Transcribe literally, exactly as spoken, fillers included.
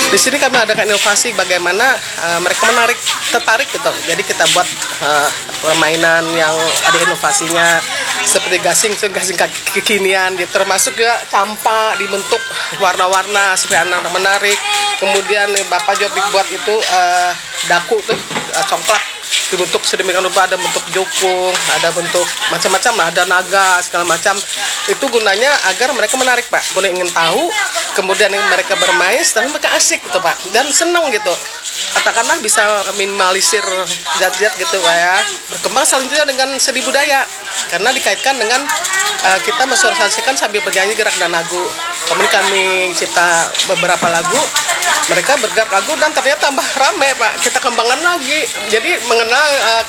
Di sini kami adakan inovasi bagaimana uh, mereka menarik, tertarik gitu. Jadi kita buat uh, permainan yang ada inovasinya seperti gasing, gasing kekinian, gitu. Termasuk juga campak dibentuk warna-warna supaya anak-anak menarik. Kemudian Bapak Jobik buat itu uh, daku tuh uh, congklak dibentuk sedemikian rupa, ada bentuk jukung, ada bentuk macam-macam lah, ada naga segala macam. Itu gunanya agar mereka menarik, Pak. Boleh ingin tahu, kemudian mereka bermain, tapi mereka asik gitu, Pak, dan senang gitu. Katakanlah bisa minimalisir zat-zat gitu, Pak ya. Berkembang selanjutnya dengan seni budaya, karena dikaitkan dengan uh, kita mensosialisasikan sambil bernyanyi gerak dan lagu. Kemudian kami cipta beberapa lagu, mereka bergerak lagu dan ternyata tambah rame, Pak. Kita kembangkan lagi, jadi mengenal uh,